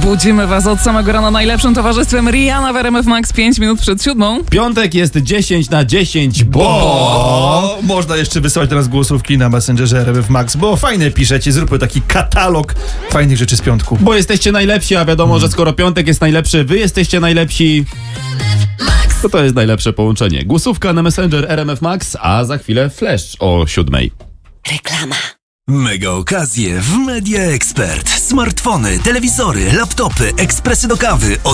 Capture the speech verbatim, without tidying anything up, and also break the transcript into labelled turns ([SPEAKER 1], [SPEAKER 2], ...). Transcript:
[SPEAKER 1] Budzimy was od samego rana najlepszym towarzystwem Rihanna w R M F Max pięć minut przed siódmą.
[SPEAKER 2] Piątek jest dziesięć na dziesięć, bo...
[SPEAKER 3] bo... Można jeszcze wysyłać teraz głosówki na Messengerze R M F Max, bo fajne piszecie, zróbmy taki katalog fajnych rzeczy z piątku.
[SPEAKER 2] Bo jesteście najlepsi, a wiadomo, hmm. że skoro piątek jest najlepszy, wy jesteście najlepsi... To to jest najlepsze połączenie. Głosówka na Messenger R M F Max, a za chwilę Flash o siódmej.
[SPEAKER 4] Reklama. Mega okazje w Media Expert. Smartfony, telewizory, laptopy, ekspresy do kawy od